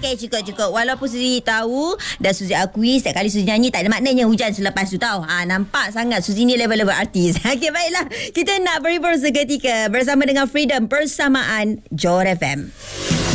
Okey, cukup. Walaupun Suzy tahu dan Suzy akui setiap kali Suzy nyanyi tak ada maknanya hujan selepas tu tahu. Nampak sangat Suzy ni level-level artis. Okey, baiklah. Kita nak berhibur seketika bersama dengan Freedom Persamaan Johor FM.